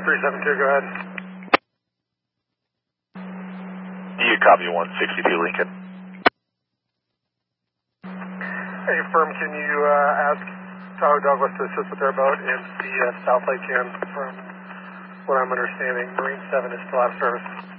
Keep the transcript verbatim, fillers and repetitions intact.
three seven two, go ahead. You copy one sixty-two Lincoln. Hey, firm, can you uh, ask Tahoe Douglas to assist with their boat in the uh, South Lake Jam? From what I'm understanding, Marine seven is still out of service.